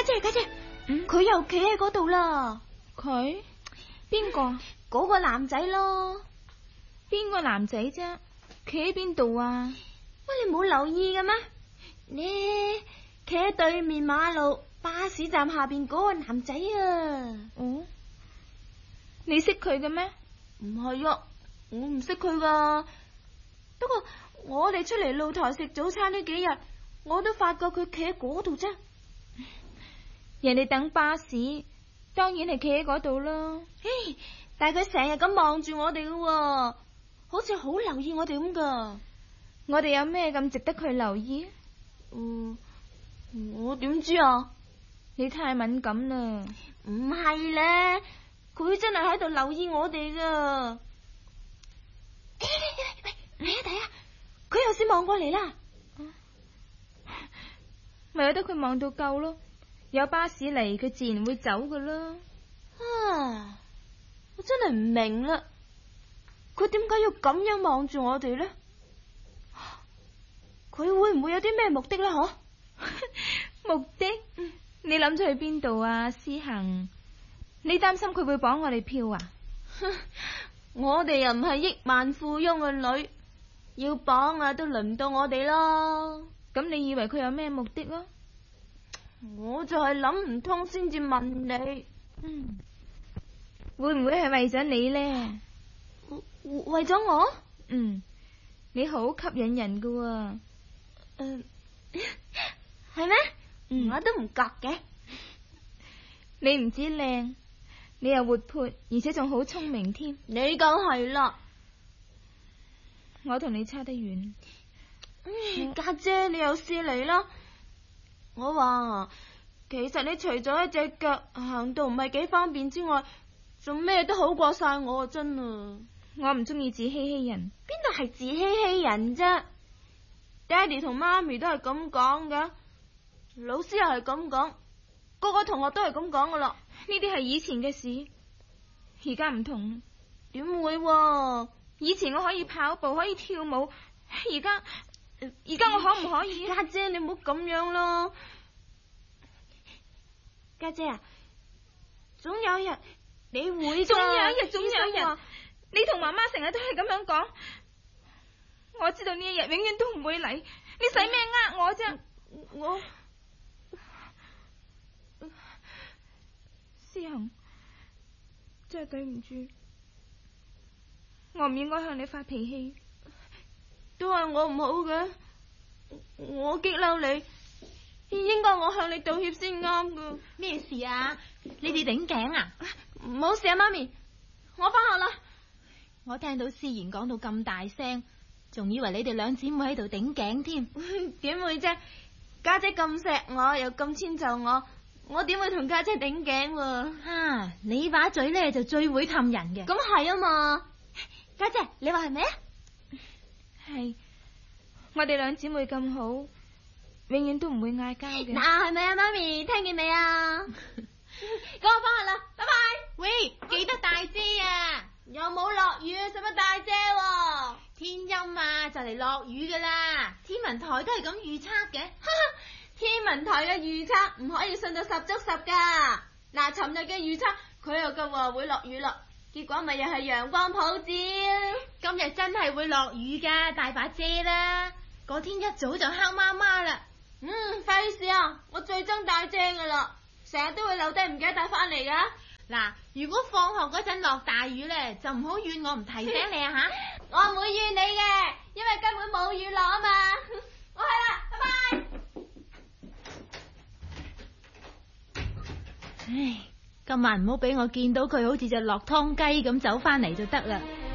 家姐，佢又企喺嗰度啦。 佢？邊個？ 嗰個男仔咯。 邊個男仔啫？企喺邊度啊？ 喂，你冇留意嘅咩？呢，企喺對面馬路巴士站下邊嗰個男仔啊。 哦，你識佢嘅咩？ 唔係啊，我唔識佢噶。不過我哋出嚟露台食早餐呢幾日，我都發覺佢企喺嗰度啫。 人哋等巴士，當然係企喺嗰度啦。 但係佢成日咁望住我哋噶，好似好留意我哋咁噶。 我哋有咩咁值得佢留意？ 我點知啊？ 你太敏感啦。 唔係咧，佢真係喺度留意我哋噶。睇下，佢又先望過嚟啦。 咪由得佢望到夠咯。有巴士嚟，佢自然會走噶啦。 我真係唔明啦，佢點解要咁樣望住我哋呢？佢會唔會有啲咩目的呢？嗬？ 目的？你諗住去邊度啊？思行，你擔心佢會綁我哋票啊？ 我哋又唔係億萬富翁嘅女，要綁啊都輪唔到我哋咯。 咁你以為佢有咩目的咯？ 我就係諗唔通先至問你。 會唔會係為咗你呢？ 為咗我？ 你好吸引人噶喎。 係咩？我都唔覺嘅。 你唔止靚，你又活潑，而且仲好聰明添。 你梗係啦。 我同你差得遠。 家姐，你又試嚟啦。我話其實你除咗一隻腳行到唔係幾方便之外，做咩都好過晒我，真啊！ 我唔中意自欺欺人。 邊度係自欺欺人啫？爹哋同媽咪都係咁講㗎，老師又係咁講，個個同學都係咁講噶啦。 呢啲係以前嘅事，而家唔同。 點會喎？ 以前我可以跑步，可以跳舞，而家我可唔可以？ 家姐，你唔好咁樣咯。家姐啊，總有一日你會， 總有一日，你同媽媽成日都係咁樣講。我知道呢一日永遠都唔會嚟，你使咩呃我啫？ 我思行，真係對唔住，我唔應該向你發脾氣。 都係我唔好嘅，我激嬲你，應該我向你道歉先啱噶。 咩事啊？你哋頂頸啊？ 唔好事啊，媽咪，我翻學啦。 我聽到思妍講到咁大聲，仲以為你哋兩姊妹喺度頂頸添。 點會啫？家姐咁錫我，又咁遷就我點會同家姐頂頸？ 你把嘴咧就最會氹人嘅。 咁係啊嘛，家姐你話係咪啊？ 係，我哋兩姊妹咁好，永遠都唔會嗌交嘅。 嗱，係咪啊，媽咪聽見未啊？咁我翻去啦，拜拜。 喂，記得帶遮啊！ 又冇落雨，使乜帶遮？ 天陰啊，就嚟落雨噶啦！天文台都係咁預測嘅。 天文台嘅預測唔可以信到10足10噶。嗱，尋日嘅預測佢又咁話會落雨咯，結果咪又係陽光普照。 今日真係會落雨噶，帶把遮啦。嗰天一早就黑麻麻啦。 費事啊！我最憎帶遮噶啦，成日都會留低唔記得帶翻嚟噶。 嗱，如果放學嗰陣落大雨咧，就唔好怨我唔提醒你啊吓！ 我唔會怨你嘅，因為根本冇雨落啊嘛。我去啦，拜拜。 唉，今晚唔好俾我見到佢好似隻落湯雞咁走翻嚟就得啦。